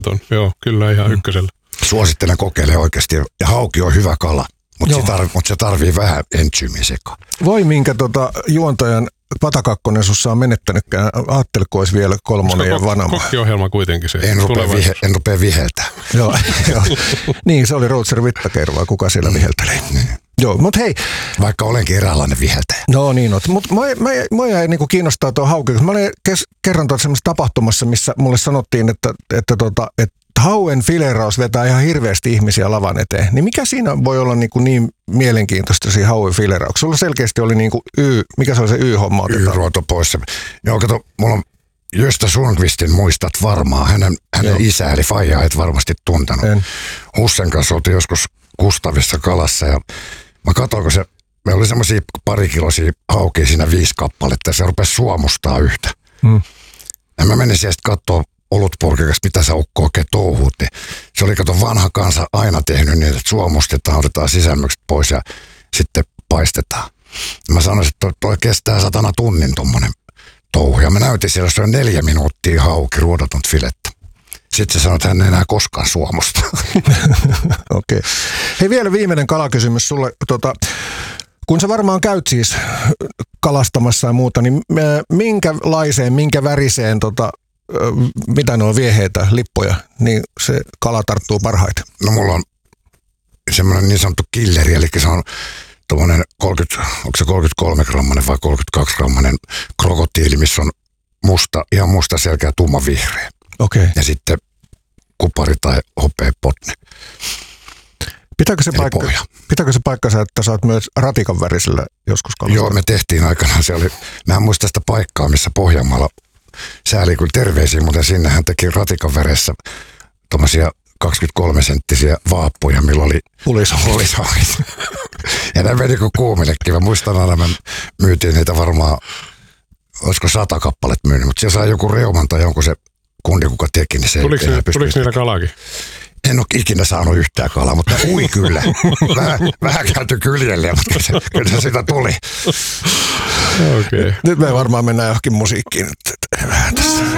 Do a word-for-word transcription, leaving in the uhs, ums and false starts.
On. Joo, kyllä ihan mm. ykkösellä. Suosittelen kokeilemaan oikeasti. Ja hauki on hyvä kala, mutta se, tarv, mut se tarvii vähän entsyymiä sekaan. Voi minkä tota, juontajan patakakkonen sussa on menettänytkään. Ajatteliko olisi vielä kolmonen ja vanama. Kokkiohjelma kuitenkin se. En rupea, vihe, en rupea viheltää. Joo, jo. Niin, se oli Roger Vittakervaa, kuka siellä viheltelee. Niin. Joo, mutta hei. Vaikka olenkin eräänlainen viheltäjä. No niin, mutta mua jäi niinku kiinnostaa tuo hauki. Mä olin kes, kerran tuossa semmoisessa tapahtumassa, missä mulle sanottiin, että, että, tota, että hauen fileraus vetää ihan hirveästi ihmisiä lavan eteen. Niin mikä siinä voi olla niinku niin mielenkiintoista siinä hauen filerauksessa? Sulla selkeästi oli niinku Y, mikä se oli se Y-homma? Y-ruoto pois. Joo, kato, mulla on Gösta Sundqvistin muistat varmaan. Hänen, hänen isä eli faija et varmasti tuntenut. En. Hussen kanssa oltiin joskus Kustavissa kalassa ja mä katsoin, kun se, me oli semmosia parikiloisia haukia siinä viisi kappaletta ja se rupesi suomustaa yhtä. Hmm. Ja mä menin sieltä katsoa olutpurkikas, mitä sä ukko oikein touhuut. Niin se oli kato vanha kansa aina tehnyt niin, että suomustetaan, otetaan sisällykset pois ja sitten paistetaan. Ja mä sanoin, että toi, toi kestää satana tunnin tommonen touhu. Ja mä näytin siellä, että se on neljä minuuttia hauki ruodatonta filettä. Sitten se sanoi, että hän ei enää koskaan suomusta. Okei. Okay. Hei, vielä viimeinen kalakysymys sulle. Tota, kun sä varmaan käyt siis kalastamassa ja muuta, niin minkälaiseen, minkä väriseen, tota, mitä ne on vieheitä, lippoja, niin se kala tarttuu parhaiten? No mulla on semmoinen niin sanottu killeri, eli se on tommonen kolmekymmentä, onko se kolmekymmentäkolme grammanen vai kolmekymmentäkaksi grammanen krokotiili, missä on musta, ihan musta selkeä tumma vihreä. Okay. Ja sitten kupari tai hopea potne. Pitääkö se, paikka, pitääkö se paikkansa, että sä oot myös ratikan värisellä joskus kalastaa? Joo, me tehtiin aikanaan. Se oli, mä en muista sitä paikkaa, missä Pohjanmaalla sääli kyllä terveisiä, mutta sinne hän teki ratikan väressä tommosia kaksikymmentäkolme senttisiä vaappuja, millä oli pulishoukit. Ja ne meni kuin kuumillekin. Mä muistan aina, me myytiin niitä varmaan, olisiko sata kappaletta myynyt, mutta siellä sai joku reuman tai jonkun se kundi, kuka teki, niin se tuliko, ei pysty. Tuliko niillä kalaakin? En ole ikinä saanut yhtään kalaa, mutta ui kyllä. Vähän, vähän käyty kyljelle, mutta se, kyllä se sitä tuli. Okay. Nyt me varmaan mennään johonkin musiikkiin. Vähän tässä.